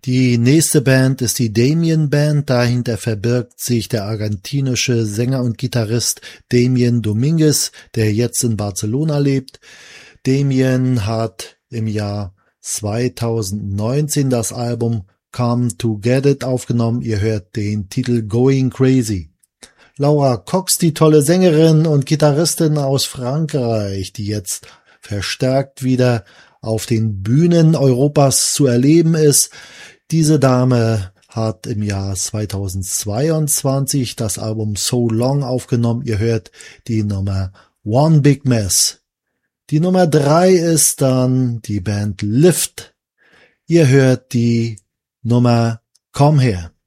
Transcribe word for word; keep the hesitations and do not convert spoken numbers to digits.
Die nächste Band ist die Damien Band. Dahinter verbirgt sich der argentinische Sänger und Gitarrist Damien Dominguez, der jetzt in Barcelona lebt. Damien hat im Jahr zweitausendneunzehn das Album Come to Get It aufgenommen. Ihr hört den Titel Going Crazy. Laura Cox, die tolle Sängerin und Gitarristin aus Frankreich, die jetzt verstärkt wieder auf den Bühnen Europas zu erleben ist. Diese Dame hat im Jahr zweitausendzweiundzwanzig das Album So Long aufgenommen. Ihr hört die Nummer One Big Mess. Die Nummer drei ist dann die Band Lift. Ihr hört die Nummer Komm her.